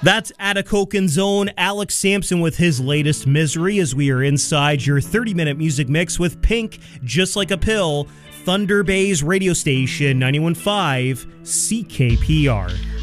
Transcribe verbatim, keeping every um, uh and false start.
That's Atacocan's own Alex Sampson with his latest Misery, as we are inside your thirty-minute music mix with Pink, Just Like a Pill, Thunder Bay's radio station, ninety-one point five C K P R.